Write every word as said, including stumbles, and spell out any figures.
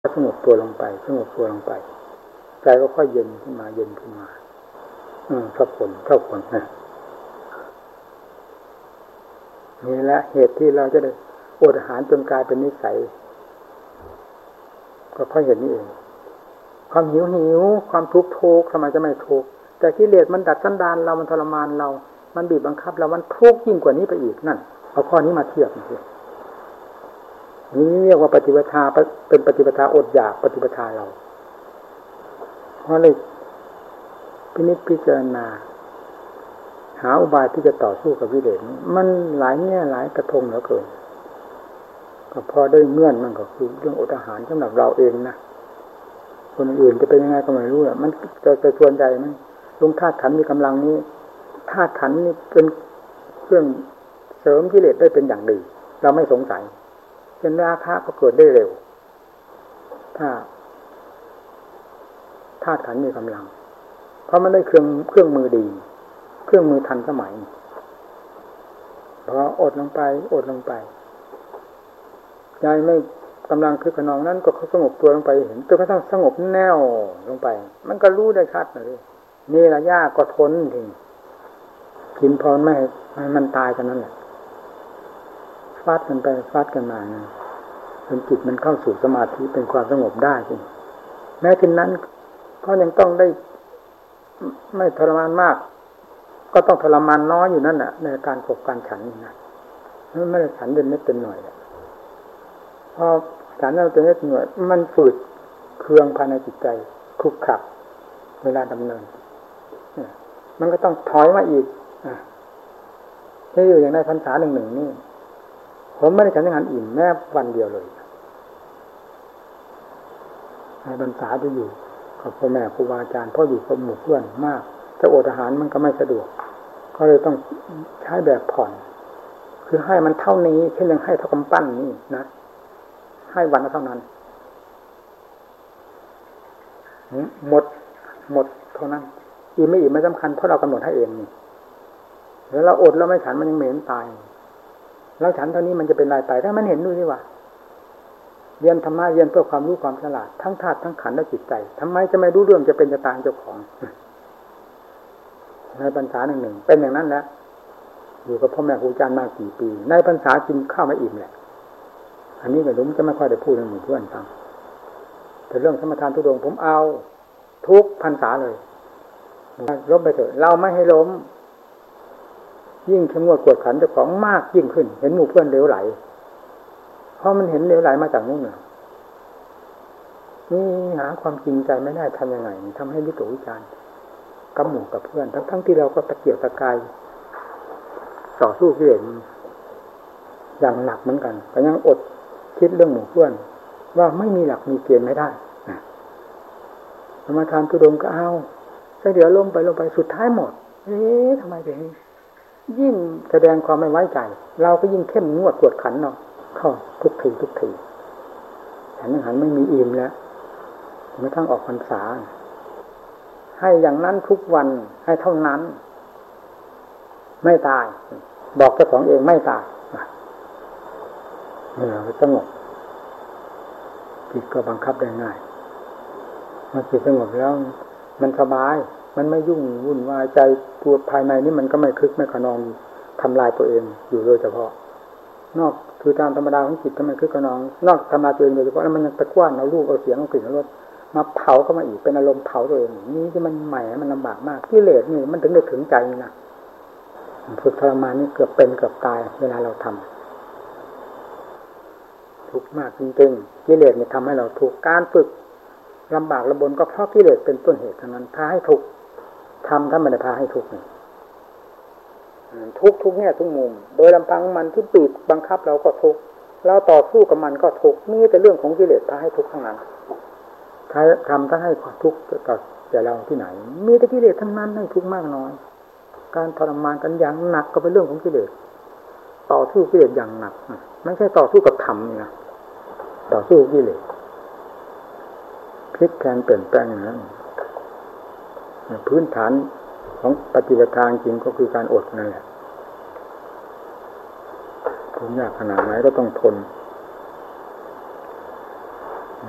สงบตัวลงไปสงบตัวลงไปใจก็ค่อยเย็นขึ้นมาเย็นขึ้นมาอืมเข้าผลเข้าผลนะนี่แหละเหตุที่เราจะได้อดอาหารจนกลายเป็นนิสัยก็เพราะเห็นนี่เองความหิวหิวความทุกข์ทุกข์ทำไมจะไม่ทุกข์แต่กิเลสมันดัดสันดานเรามันทรมานเรามันบีบบังคับเรามันทุกข์ยิ่งกว่านี้ไปอีกนั่นเอาข้อนี้มาเทียบนี่นี่เรียกว่าปฏิปทาเป็นปฏิปทาอดอยากปฏิปทาเราเพราะเลยพินิจพิจารณาหาอุบายที่จะต่อสู้กับกิเลสมันหลายแง่หลายกระทงเหลือเกินก็พอได้เงื่อนมันก็คือเรื่องอดอาหารสำหรับเราเองนะคนอื่นจะเป็นยังไงก็ไม่รู้แหละมันจะจะชวนใจไหมลุงธาตุขันธ์มีกำลังนี้ธาตุขันธ์นี่เป็นเครื่องเสริมกิเลสได้เป็นอย่างดีเราไม่สงสัยเป็นราคะก็เกิดได้เร็วถ้าธาตุขันธ์มีกำลังเพราะมันได้เครื่องเครื่องมือดีเครื่องมือทันสมัยพออดลงไปอดลงไปใจไม่กำลังคือขนองนั้นก็สงบตัวลงไปเห็นจนกระทั่งสงบแน่วลงไปมันก็รู้ได้ชัดเลยนี่ละยากก็ทนถึงกินพอไม่ให้มันตายกันนั่นแหละฟาดกันไปฟาดกันมานะจนจิตมันเข้าสู่สมาธิเป็นความสงบได้จริงแม้ถึงนั้นก็ยังต้องได้ไม่ทรมานมากก็ต้องทรมานน้อยอยู่นั่นแหละในการขบการฉันนะไม่ได้ฉันเป็นเม็ดเป็นหน่วยพอฉันเราเป็นเม็ดหน่วยมันฝืดเคืองภายในจิตใจคลุกคลักเวลาดำเนินมันก็ต้องถอยมาอีกที่อยู่อย่างในพรรษาหนึ่งหนึ่งนี่ผมไม่ได้ฉันอาหารอิ่มแม้วันเดียวเลยในพรรษาที่อยู่กับพ่อแม่ครูบาอาจารย์พ่ออยู่กับหมู่เพื่อนมากถ้าอดอาหารมันก็ไม่สะดวกก็เลยต้องใช้แบบผ่อนคือให้มันเท่านี้เช่นยังให้เท่ากำปั้นนี่นะให้วันละเท่านั้นหมดหมดเท่านั้นอิ่มไม่อิ่มไม่สำคัญเพราะเรากำหนดให้เองนี่แล้วเราอดแล้วไม่ฉันมันยังเหม็นตายแล้วฉันเท่านี้มันจะเป็นไรไปถ้ามันเห็นดูสิว่าเรียนธรรมะเรียนเพื่อความรู้ความฉลาดทั้งธาตุทั้งขันธ์และจิตใจทำไมจะไม่รู้เรื่องจะเป็นจะตายเจ้าของในพรรษาหนึ่งหนึ่งเป็นอย่างนั้นแหละอยู่กับพ่อแม่ครูอาจารย์มากี่ปีในพรรษากินข้าวไม่อิ่มแหละอันนี้ก็ผมจะไม่ค่อยได้พูดให้หมู่เพื่อนฟังแต่เรื่องสมถานทุดงผมเอาทุกพรรษาเลยล้มไปเถอะเราไม่ให้ล้มยิ่งเข้มงวดกวดขันเจ้าของมากยิ่งขึ้นเห็นหมู่เพื่อนเหลวไหลเพราะมันเห็นเหลวไหลมาจากนู่นน่ะนี่หาความจริงใจไม่ได้ทำยังไงทำให้วิตกวิจารณ์กับหมู่กับเพื่อนทั้งทั้งที่เราก็ตะเกียกตะกายต่อสู้กิเลสอย่างหนักเหมือนกันแต่ยังอดคิดเรื่องหมู่เพื่อนว่าไม่มีหลักมีเกณฑ์ไม่ได้สมถานทุดงก็เอาแต่เดี๋ยวลงไปลงไปสุดท้ายหมดเอ๊ะทำไมถึงยิ่งแสดงความไม่ไว้ใจเราก็ยิ่งเข้มงวดกวดขันเนาะเข้าทุกทีทุกทีฉันยังหันไม่มีอิ่มแล้วไม่ทั้งออกพรรษาให้อย่างนั้นทุกวันให้เท่านั้นไม่ตายบอกเจ้าของเองไม่ตายเนี่ยสงบจิตก็บังคับได้ง่ายเมื่อจิตสงบแล้วมันสบายมันไม่ยุ่งวุ่นวายใจตัวภายในนี่มันก็ไม่คึกไม่ขนองทำลายตัวเองอยู่โดยเฉพาะนอกคือตามธรรมดาของจิตทำไมคึกขนองนอกทำลายตัวเองโดยเฉพาะแล้วมันยังตะกว้านเอารูปเอาเสียงเอากลิ่นเอารสมาเผาเข้ามาอีกเป็นอารมณ์เผาตัวเองนี่ที่มันใหม่มันลำบากมากกิเลสนี่มันถึงได้ถึงใจนะฝึกทรมานนี่เกือบเป็นเกือบตายเวลาเราทำทุกข์มากจริงๆกิเลสเนี่ยทำให้เราทุกข์การฝึกลำบากลำบนก็เพราะกิเลสเป็นต้นเหตุทั้งนั้นพาให้ทุกข์ทำถ้าไม่ได้พาให้ทุกข์นี่ทุกข์ทุกแง่ทุกมุมโดยลำพังมันที่บีบบังคับเราก็ทุกข์เราต่อสู้กับมันก็ทุกข์นี่เป็นเรื่องของกิเลสพาให้ทุกข์ทั้งนั้นใครทำถ้าให้ทุกข์กับแต่เราที่ไหนมีแต่กิเลสทั้งนั้นให้ทุกข์มากน้อยการทรมานกันอย่างหนักก็เป็นเรื่องของกิเลสต่อสู้กิเลสอย่างหนักไม่ใช่ต่อสู้กับธรรมนี่นะต่อสู้กิเลสพลิกแปลงเปลี่ยนแปลงอย่างนั้นพื้นฐานของปฏิบัติทางจริงก็คือการอดนั่นแหละทุกยากขนาดไหนก็ต้องทน